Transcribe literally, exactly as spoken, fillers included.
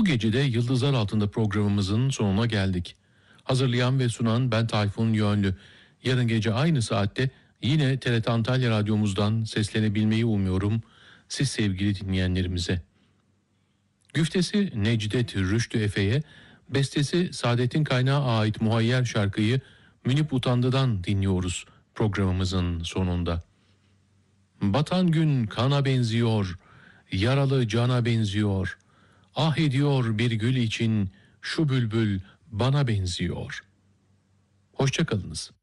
gece de Yıldızlar Altında programımızın sonuna geldik. Hazırlayan ve sunan ben Tayfun Yönlü. Yarın gece aynı saatte yine T R T Antalya Radyomuzdan seslenebilmeyi umuyorum siz sevgili dinleyenlerimize. Güftesi Necdet Rüştü Efe'ye, bestesi Saadettin Kaynağı ait Muhayyer şarkıyı Münip Utandı'dan dinliyoruz programımızın sonunda. Batan gün kana benziyor, yaralı cana benziyor. Ah ediyor bir gül için şu bülbül bana benziyor. Hoşça kalınız.